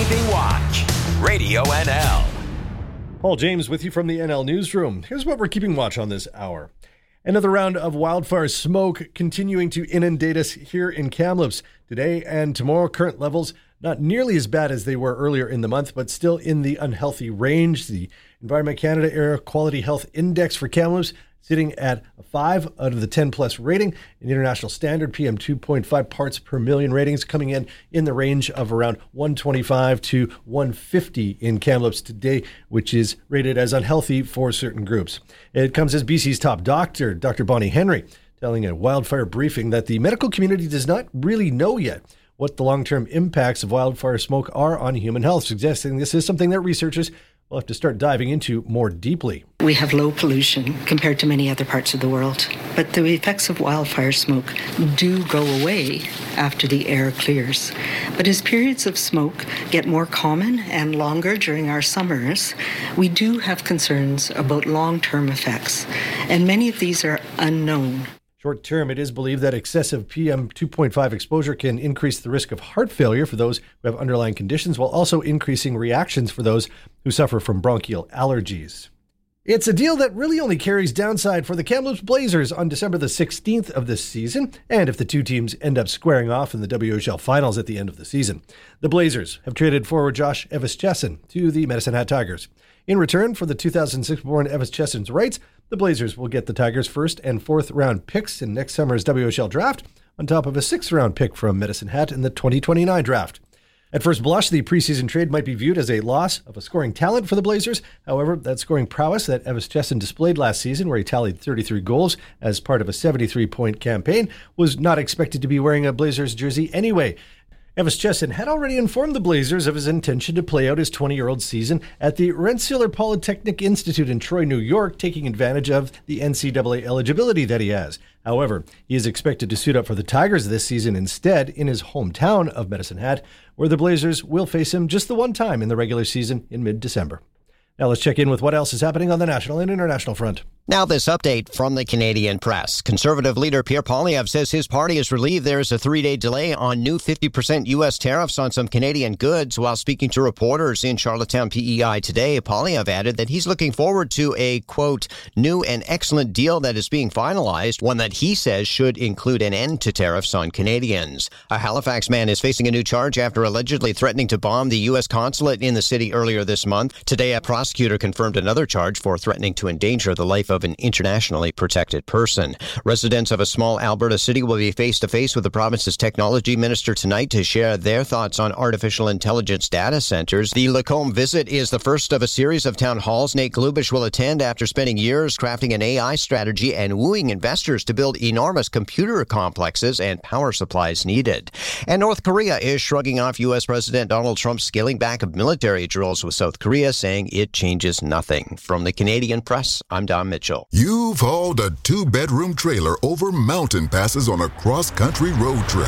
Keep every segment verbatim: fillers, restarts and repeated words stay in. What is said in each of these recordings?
Keeping Watch, Radio N L. Paul James with you from the N L Newsroom. Here's what we're keeping watch on this hour. Another round of wildfire smoke continuing to inundate us here in Kamloops. Today and tomorrow, current levels not nearly as bad as they were earlier in the month, but still in the unhealthy range. The Environment Canada Air Quality Health Index for Kamloops sitting at a five out of the ten plus rating. An international standard P M two point five parts per million ratings coming in in the range of around one twenty-five to one fifty in Kamloops today, which is rated as unhealthy for certain groups. It comes as B C's top doctor, Doctor Bonnie Henry, telling a wildfire briefing that the medical community does not really know yet what the long-term impacts of wildfire smoke are on human health, suggesting this is something that researchers will have to start diving into more deeply. We have low pollution compared to many other parts of the world, but the effects of wildfire smoke do go away after the air clears. But as periods of smoke get more common and longer during our summers, we do have concerns about long-term effects, and many of these are unknown. Short term, it is believed that excessive P M two point five exposure can increase the risk of heart failure for those who have underlying conditions, while also increasing reactions for those who suffer from bronchial allergies. It's a deal that really only carries downside for the Kamloops Blazers on December the sixteenth of this season, and if the two teams end up squaring off in the W H L finals at the end of the season. The Blazers have traded forward Josh Evans-Chesson to the Medicine Hat Tigers. In return for the two thousand six born Evans-Chesson's rights, the Blazers will get the Tigers' first and fourth round picks in next summer's W H L draft, on top of a sixth round pick from Medicine Hat in the twenty twenty-nine draft. At first blush, the preseason trade might be viewed as a loss of a scoring talent for the Blazers. However, that scoring prowess that Evans-Chesson displayed last season, where he tallied thirty-three goals as part of a seventy-three point campaign, was not expected to be wearing a Blazers jersey anyway. Evans-Chesson had already informed the Blazers of his intention to play out his twenty-year-old season at the Rensselaer Polytechnic Institute in Troy, New York, taking advantage of the N C double A eligibility that he has. However, he is expected to suit up for the Tigers this season instead in his hometown of Medicine Hat, where the Blazers will face him just the one time in the regular season in mid-December. Now let's check in with what else is happening on the national and international front. Now this update from the Canadian press. Conservative leader Pierre Poilievre says his party is relieved there is a three-day delay on new fifty percent U S tariffs on some Canadian goods. While speaking to reporters in Charlottetown P E I today, Poilievre added that he's looking forward to a, quote, new and excellent deal that is being finalized, one that he says should include an end to tariffs on Canadians. A Halifax man is facing a new charge after allegedly threatening to bomb the U S consulate in the city earlier this month. Today, a prosecutor confirmed another charge for threatening to endanger the life of an internationally protected person. Residents of a small Alberta city will be face-to-face with the province's technology minister tonight to share their thoughts on artificial intelligence data centers. The Lacombe visit is the first of a series of town halls Nate Glubish will attend after spending years crafting an A I strategy and wooing investors to build enormous computer complexes and power supplies needed. And North Korea is shrugging off U S President Donald Trump's scaling back of military drills with South Korea, saying it changes nothing. From the Canadian press, I'm Don Mitchell. You've hauled a two-bedroom trailer over mountain passes on a cross-country road trip.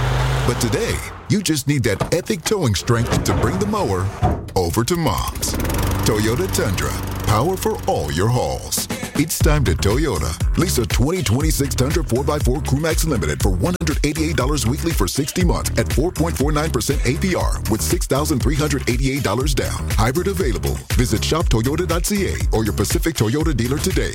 But today, you just need that epic towing strength to bring the mower over to Mom's. Toyota Tundra, power for all your hauls. It's time to Toyota. Lease a twenty twenty-six Tundra four by four Crewmax Limited for one hundred eighty-eight dollars weekly for sixty months at four point four nine percent A P R with six thousand three hundred eighty-eight dollars down. Hybrid available. Visit shop toyota dot c a or your Pacific Toyota dealer today.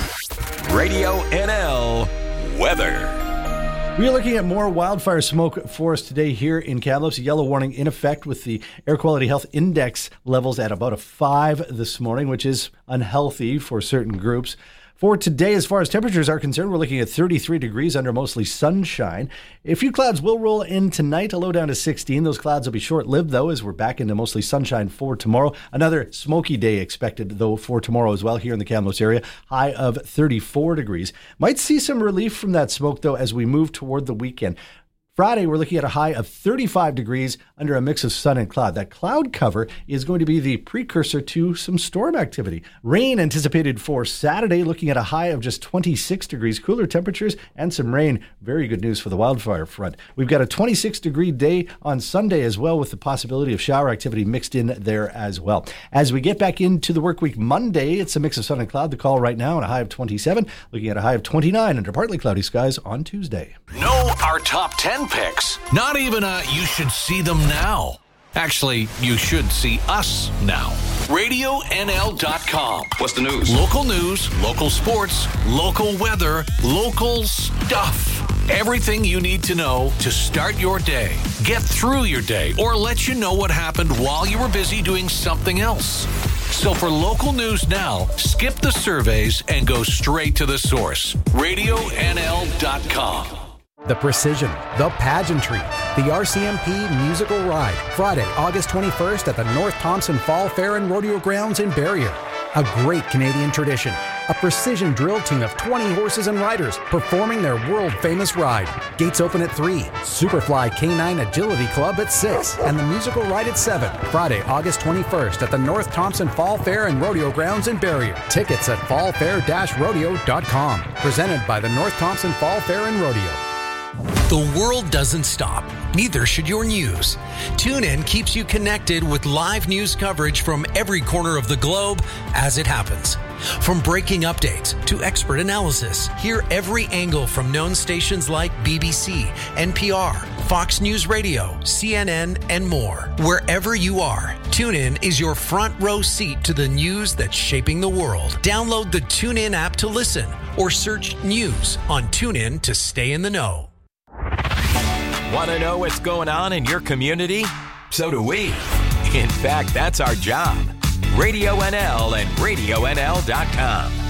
Radio N L weather. We are looking at more wildfire smoke for us today here in Kamloops. A yellow warning in effect with the Air Quality Health Index levels at about a five this morning, which is unhealthy for certain groups. For today, as far as temperatures are concerned, we're looking at thirty-three degrees under mostly sunshine. A few clouds will roll in tonight, a low down to sixteen. Those clouds will be short-lived, though, as we're back into mostly sunshine for tomorrow. Another smoky day expected, though, for tomorrow as well here in the Kamloops area. High of thirty-four degrees. Might see some relief from that smoke, though, as we move toward the weekend. Friday, we're looking at a high of thirty-five degrees under a mix of sun and cloud. That cloud cover is going to be the precursor to some storm activity. Rain anticipated for Saturday, looking at a high of just twenty-six degrees, cooler temperatures and some rain. Very good news for the wildfire front. We've got a twenty-six degree day on Sunday as well, with the possibility of shower activity mixed in there as well. As we get back into the work week Monday, it's a mix of sun and cloud. The call right now, and a high of twenty-seven, looking at a high of twenty-nine under partly cloudy skies on Tuesday. Know our top ten picks. Not even a you should see them now. Actually, you should see us now. radio N L dot com. What's the news? Local news, local sports, local weather, local stuff. Everything you need to know to start your day, get through your day, or let you know what happened while you were busy doing something else. So for local news now, skip the surveys and go straight to the source. radio N L dot com. The precision, the pageantry, the R C M P Musical Ride, Friday, August twenty-first at the North Thompson Fall Fair and Rodeo Grounds in Barrier. A great Canadian tradition, a precision drill team of twenty horses and riders performing their world-famous ride. Gates open at three, Superfly K nine Agility Club at six, and the musical ride at seven. Friday, August twenty-first at the North Thompson Fall Fair and Rodeo Grounds in Barrier. Tickets at fall fair dash rodeo dot com. Presented by the North Thompson Fall Fair and Rodeo. The world doesn't stop. Neither should your news. TuneIn keeps you connected with live news coverage from every corner of the globe as it happens. From breaking updates to expert analysis, hear every angle from known stations like B B C, N P R, Fox News Radio, C N N, and more. Wherever you are, TuneIn is your front row seat to the news that's shaping the world. Download the TuneIn app to listen or search news on TuneIn to stay in the know. Want to know what's going on in your community? So do we. In fact, that's our job. Radio N L and radio N L dot com.